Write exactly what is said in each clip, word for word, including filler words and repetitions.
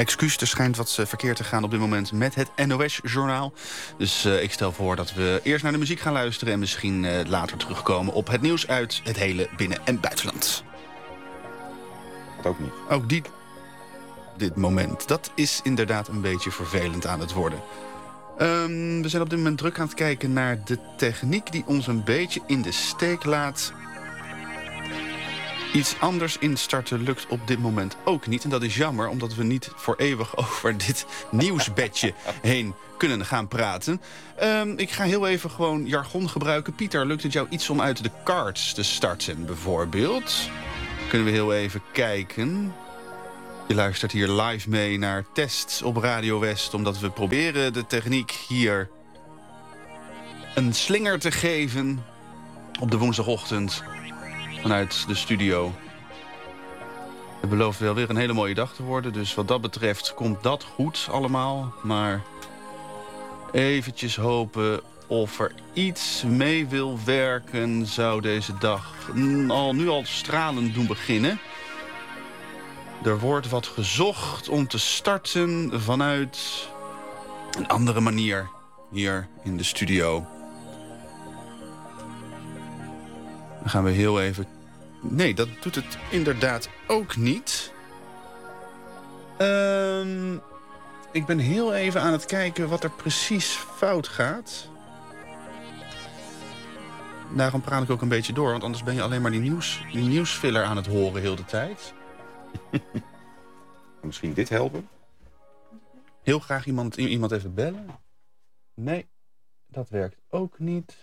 excuus, er schijnt wat uh, verkeerd te gaan op dit moment met het N O S-journaal. Dus uh, ik stel voor dat we eerst naar de muziek gaan luisteren... en misschien uh, later terugkomen op het nieuws uit het hele binnen- en buitenland. Dat ook niet. Ook die, dit moment, dat is inderdaad een beetje vervelend aan het worden. Um, we zijn op dit moment druk aan het kijken naar de techniek... die ons een beetje in de steek laat... Iets anders instarten lukt op dit moment ook niet. En dat is jammer, omdat we niet voor eeuwig over dit nieuwsbedje heen kunnen gaan praten. Um, ik ga heel even gewoon jargon gebruiken. Pieter, lukt het jou iets om uit de cards te starten, bijvoorbeeld? Kunnen we heel even kijken. Je luistert hier live mee naar tests op Radio West... omdat we proberen de techniek hier een slinger te geven op de woensdagochtend... vanuit de studio. Het belooft wel weer een hele mooie dag te worden. Dus wat dat betreft komt dat goed allemaal. Maar eventjes hopen of er iets mee wil werken... zou deze dag al, nu al stralend doen beginnen. Er wordt wat gezocht om te starten vanuit een andere manier hier in de studio. Dan gaan we heel even... Nee, dat doet het inderdaad ook niet. Um, ik ben heel even aan het kijken wat er precies fout gaat. Daarom praat ik ook een beetje door, want anders ben je alleen maar die, nieuws, die nieuwsfiller aan het horen heel de tijd. Misschien dit helpen? Heel graag iemand, iemand even bellen. Nee, dat werkt ook niet.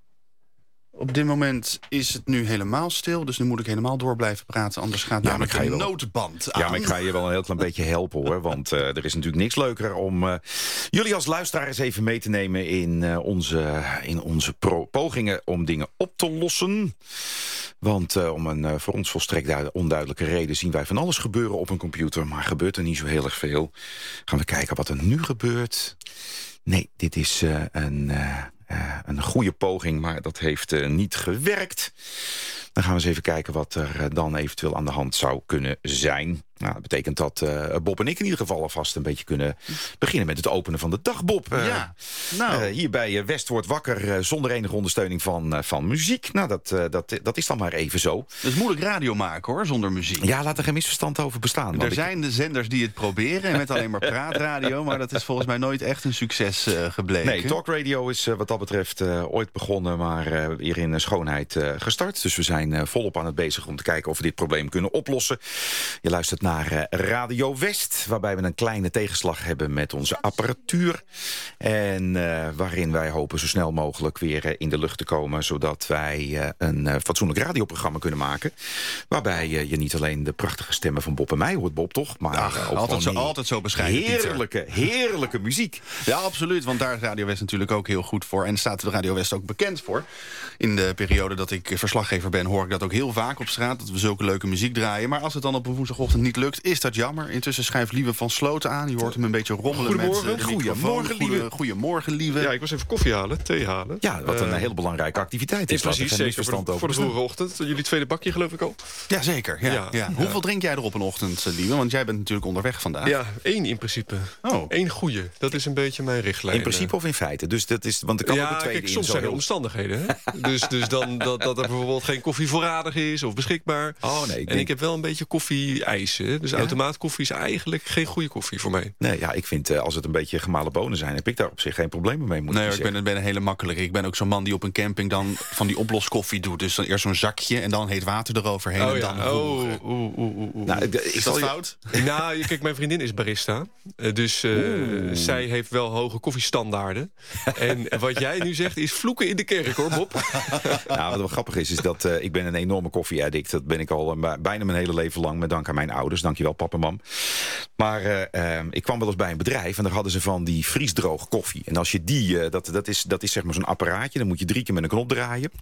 Op dit moment is het nu helemaal stil, dus nu moet ik helemaal door blijven praten. Anders gaat ja, namelijk de een noodband aan. Ja, maar ik ga je wel een heel klein beetje helpen, hoor. Want uh, er is natuurlijk niks leuker om uh, jullie als luisteraars even mee te nemen... in uh, onze, in onze pro- pogingen om dingen op te lossen. Want uh, om een uh, voor ons volstrekt onduidelijke reden... zien wij van alles gebeuren op een computer, maar gebeurt er niet zo heel erg veel. Gaan we kijken wat er nu gebeurt. Nee, dit is uh, een... Uh, Uh, een goede poging, maar dat heeft uh, niet gewerkt. Dan gaan we eens even kijken wat er uh, dan eventueel aan de hand zou kunnen zijn. Nou, dat betekent dat uh, Bob en ik in ieder geval alvast een beetje kunnen beginnen met het openen van de dag, Bob. Uh, ja, nou. Uh, hier bij uh, West wordt wakker uh, zonder enige ondersteuning van, uh, van muziek. Nou, dat, uh, dat, dat is dan maar even zo. Het is moeilijk radio maken, hoor, zonder muziek. Ja, laat er geen misverstand over bestaan. Er zijn ik... de zenders die het proberen met alleen maar praatradio... maar dat is volgens mij nooit echt een succes uh, gebleken. Nee, talkradio is uh, wat dat betreft uh, ooit begonnen... maar uh, weer in uh, schoonheid uh, gestart. Dus we zijn uh, volop aan het bezig om te kijken of we dit probleem kunnen oplossen. Je luistert naar uh, Radio West, waarbij we een kleine tegenslag hebben met onze apparatuur. En uh, waarin wij hopen zo snel mogelijk weer uh, in de lucht te komen... zodat wij uh, een uh, fatsoenlijk radioprogramma kunnen maken. Waarbij uh, je niet alleen de prachtige stemmen van Bob en mij hoort, Bob, toch? Maar Ach, uh, ook altijd, zo, die altijd zo bescheiden, heerlijke, heerlijke muziek. Ja, absoluut, want daar is Radio West natuurlijk ook heel goed voor. En staat de Radio West ook bekend voor. In de periode dat ik verslaggever ben, hoor ik dat ook heel vaak op straat... dat we zulke leuke muziek draaien. Maar als het dan op een woensdagochtend niet lukt, is dat jammer. Intussen schrijft Lieve van Sloten aan. Je hoort hem een beetje rommelen. Goedemorgen. Met uh, de Goedemorgen, Lieve. Goede, goedemorgen, Lieve. Ja, ik was even koffie halen, thee halen. Ja, wat een uh, hele belangrijke activiteit is. Precies, zeker voor de, voor de vroege ochtend. Jullie tweede bakje, geloof ik al. Ja, zeker. Ja, ja. Ja. Hoeveel drink jij er op een ochtend, Lieve? Want jij bent natuurlijk onderweg vandaag. Ja, één in principe. Oh. Eén goeie. Dat is een beetje mijn richtlijn. In principe of in feite? Dus dat is, want er kan ja, ook een tweede kijk, soms in, zijn er heel... omstandigheden. Hè? dus dus dan, dat, dat er bijvoorbeeld geen koffie voorradig is of beschikbaar. Oh, nee, ik en denk... ik heb wel een beetje koffie-eisen. Dus ja? Automaatkoffie is eigenlijk geen goede koffie voor mij. Nee, ja, ik vind uh, als het een beetje gemalen bonen zijn... heb ik daar op zich geen problemen mee. Moet nee, ik, ik ben, ben een hele makkelijke. Ik ben ook zo'n man die op een camping dan van die oploskoffie doet. Dus dan eerst zo'n zakje en dan heet water eroverheen. Oh, en ja. dan oh, oeh, oeh, oeh. Nou, is, is dat fout? Je... Nou, kijk, mijn vriendin is barista. Dus uh, zij heeft wel hoge koffiestandaarden. En wat jij nu zegt is vloeken in de kerk, hoor, Bob. Nou, wat wel grappig is, is dat uh, ik ben een enorme koffie-addict. Dat ben ik al uh, bijna mijn hele leven lang, met dank aan mijn ouders. Dankjewel, pap en mam. Maar uh, uh, ik kwam wel eens bij een bedrijf en daar hadden ze van die vriesdroog koffie. En als je die, uh, dat, dat, is, dat is zeg maar zo'n apparaatje, dan moet je drie keer met een knop draaien.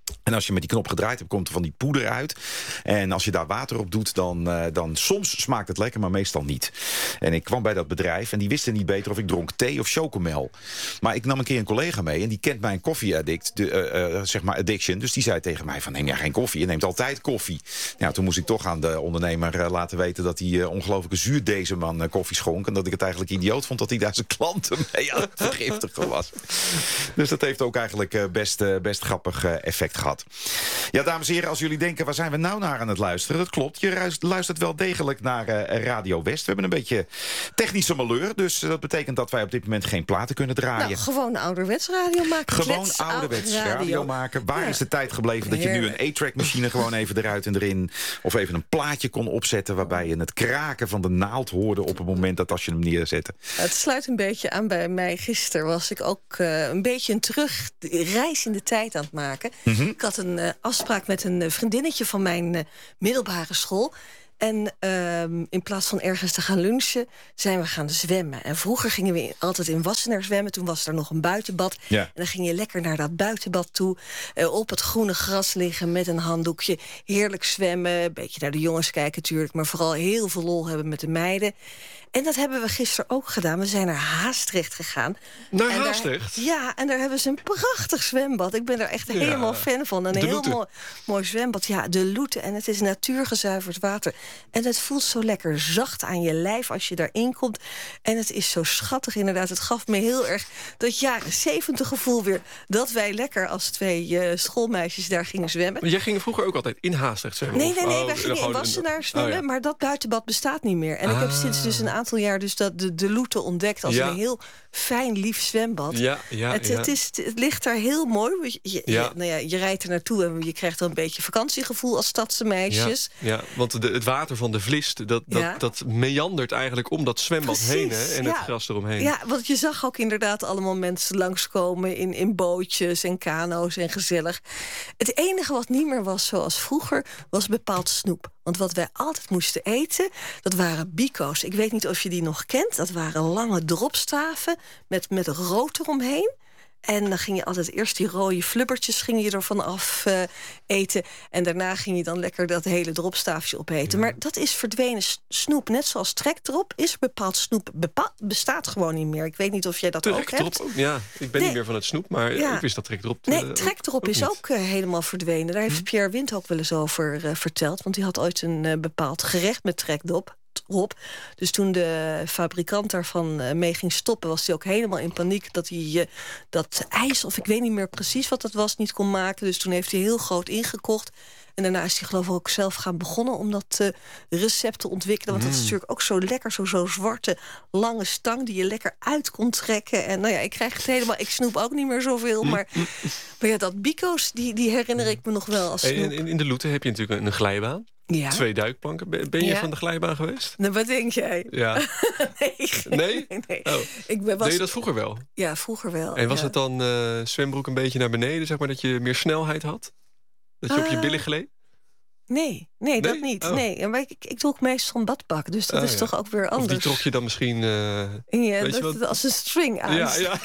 En als je met die knop gedraaid hebt, komt er van die poeder uit. En als je daar water op doet, dan, uh, dan soms smaakt het lekker, maar meestal niet. En ik kwam bij dat bedrijf en die wisten niet beter of ik dronk thee of chocomel. Maar ik nam een keer een collega mee en die kent mijn koffie-addict, de, uh, uh, zeg maar addiction. Dus die zei tegen mij van, neem jij geen koffie? Je neemt altijd koffie. Nou, toen moest ik toch aan de ondernemer uh, laten weten dat hij uh, ongelooflijke zuurdezeman uh, koffie schonk. En dat ik het eigenlijk idioot vond dat hij daar zijn klanten mee aan het vergiftigen was. Dus dat heeft ook eigenlijk uh, best, uh, best grappig uh, effect gehad. Ja, dames en heren, als jullie denken, waar zijn we nou naar aan het luisteren? Dat klopt, je luistert wel degelijk naar uh, Radio West. We hebben een beetje technische malheur, dus dat betekent dat wij op dit moment geen platen kunnen draaien. Nou, gewoon ouderwets radio maken. Gewoon Klets, ouderwets radio. radio maken. Waar ja. is de tijd gebleven dat je nu een A-track machine gewoon even eruit en erin, of even een plaatje kon opzetten waarbij je het kraken van de naald hoorde op het moment dat als je hem neerzette? Het sluit een beetje aan bij mij. Gisteren was ik ook uh, een beetje een terugreis in de tijd aan het maken. Mm-hmm. Ik had een uh, afspraak met een uh, vriendinnetje van mijn uh, middelbare school. En uh, in plaats van ergens te gaan lunchen, zijn we gaan zwemmen. En vroeger gingen we altijd in Wassenaar zwemmen. Toen was er nog een buitenbad. Ja. En dan ging je lekker naar dat buitenbad toe. Uh, op het groene gras liggen met een handdoekje. Heerlijk zwemmen. Een beetje naar de jongens kijken natuurlijk. Maar vooral heel veel lol hebben met de meiden. En dat hebben we gisteren ook gedaan. We zijn naar Haastrecht gegaan. Naar en Haastrecht? Daar, ja, en daar hebben ze een prachtig zwembad. Ik ben er echt ja. helemaal fan van. Een heel mooi, mooi zwembad. Ja, de Loete. En het is natuurgezuiverd water. En het voelt zo lekker zacht aan je lijf als je daarin komt. En het is zo schattig inderdaad. Het gaf me heel erg dat jaren zeventig gevoel weer. Dat wij lekker als twee uh, schoolmeisjes daar gingen zwemmen. Maar jij ging vroeger ook altijd in Haastrecht zwemmen? Nee, nee, nee. Oh, wij gingen in Wassenaar zwemmen. Oh, ja. Maar dat buitenbad bestaat niet meer. En ah. ik heb sinds dus een aantal jaar dus dat de, de Loete ontdekt als ja. een heel fijn, lief zwembad. Ja, ja, het, ja. Het, is, het ligt daar heel mooi. Je, ja. je, nou ja, je rijdt er naartoe en je krijgt dan een beetje vakantiegevoel als stadse meisjes. Ja, ja, want de, het water van de Vlist, dat, dat, ja. dat meandert eigenlijk om dat zwembad Precies, heen. Hè, en ja. het gras eromheen. Ja, want je zag ook inderdaad allemaal mensen langskomen in, in bootjes en kano's en gezellig. Het enige wat niet meer was zoals vroeger, was bepaald snoep. Want wat wij altijd moesten eten, dat waren bico's. Ik weet niet of je die nog kent. Dat waren lange dropstaven met, met rood eromheen. En dan ging je altijd eerst die rode flubbertjes ging je ervan af uh, eten. En daarna ging je dan lekker dat hele dropstaafje opeten. Ja. Maar dat is verdwenen snoep. Net zoals trekdrop is bepaald snoep. Bepa- bestaat gewoon niet meer. Ik weet niet of jij dat ook hebt. Ook, ja, ik ben nee. niet meer van het snoep, maar ja. ik wist dat trekdrop. Nee, uh, trekdrop ook, ook is niet. ook uh, helemaal verdwenen. Daar heeft hm. Pierre Wind ook wel eens over uh, verteld. Want die had ooit een uh, bepaald gerecht met trekdrop. Op. Dus toen de fabrikant daarvan uh, mee ging stoppen, was hij ook helemaal in paniek dat hij uh, dat ijs, of ik weet niet meer precies wat dat was, niet kon maken. Dus toen heeft hij heel groot ingekocht. En daarna is hij geloof ik ook zelf gaan begonnen om dat uh, recept te ontwikkelen. Want mm. dat is natuurlijk ook zo lekker, zo, zo zwarte, lange stang die je lekker uit kon trekken. En nou ja, ik krijg het helemaal, ik snoep ook niet meer zoveel. Maar, maar ja, dat bico's, die, die herinner ik me nog wel als snoep. En in, in de Loete heb je natuurlijk een glijbaan. Ja. Twee duikplanken. Ben je ja. van de glijbaan geweest? Nou, wat denk jij? Ja. nee, nee? nee. Oh. Ik ben, was... Deed je dat vroeger wel? Ja, vroeger wel. En was ja. het dan uh, zwembroek een beetje naar beneden, zeg maar, dat je meer snelheid had? Dat je uh, op je billen gleed? Nee, nee, nee, dat niet. Oh. Nee. Maar ik, ik doe ook meestal een badpak, dus dat oh, is ja. toch ook weer anders. Of die trok je dan misschien uh, ja, weet dat, je wat? als een string aan. Ja, ja.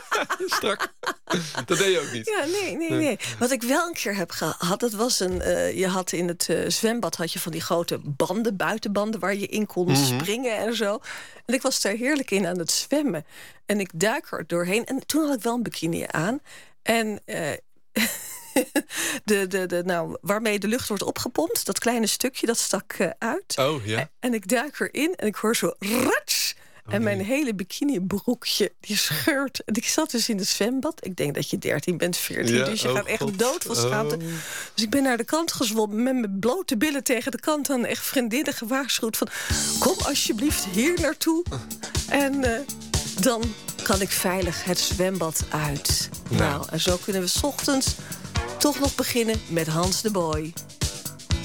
Strak. Dat deed je ook niet. Ja, nee, nee, nee. Wat ik wel een keer heb gehad, dat was een... Uh, je had in het uh, zwembad had je van die grote banden, buitenbanden, waar je in kon mm-hmm. springen en zo. En ik was daar heerlijk in aan het zwemmen. En ik duik er doorheen. En toen had ik wel een bikini aan. En... Uh, De, de, de, nou, waarmee de lucht wordt opgepompt. Dat kleine stukje, dat stak uh, uit. Oh, ja. En, en ik duik erin en ik hoor zo... Rats, oh, en mijn nee. hele bikinibroekje, die scheurt. En ik zat dus in het zwembad. Ik denk dat je dertien bent, veertien. Ja, dus je oh gaat echt God. dood van schaamte. Oh. Dus ik ben naar de kant gezwommen met mijn blote billen tegen de kant aan. Echt vriendinnen gewaarschuwd van... Kom alsjeblieft hier naartoe. En uh, dan kan ik veilig het zwembad uit. Nou, nou en zo kunnen we 's ochtends... toch nog beginnen met Hans de Boy.